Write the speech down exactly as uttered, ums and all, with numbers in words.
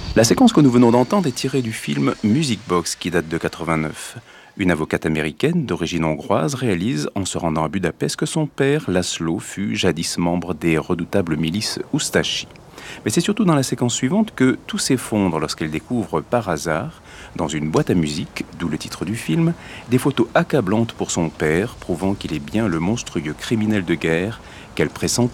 La séquence que nous venons d'entendre est tirée du film Music Box qui date de quatre-vingt-neuf. Une avocate américaine d'origine hongroise réalise, en se rendant à Budapest, que son père, Laszlo, fut jadis membre des redoutables milices Ustashi. Mais c'est surtout dans la séquence suivante que tout s'effondre lorsqu'elle découvre par hasard, dans une boîte à musique, d'où le titre du film, des photos accablantes pour son père, prouvant qu'il est bien le monstrueux criminel de guerre qu'elle pressent